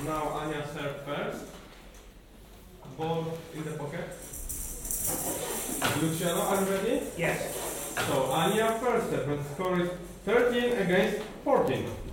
now Anya serve first. Ball in the pocket. Luciano, are you ready? Yes. So Anya first serve and score is 13 against 14.